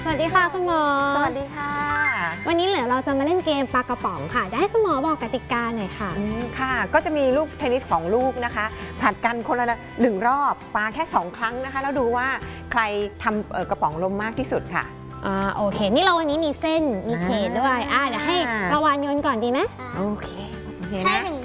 วัสดีค่ะคุณหมอสวัสดีค่ะวันนี้เราจะมาเล่นเกมปลากระป๋องค่ะได้ให้คุณหมอบอกกติกาหน่อยค่ะค่ะก็จะมีลูกเทนนิส2ลูกนะคะผลัดกันคนละ1รอบปาแค่2ครั้งนะคะแล้วดูว่าใครทำกระป๋องลมมากที่สุดค่ะโอเคนี่วันนี้มีเส้นมีเขตด้วยเดี๋ยวให้ระวานโยนก่อนดีไหมโอเคให้ถึง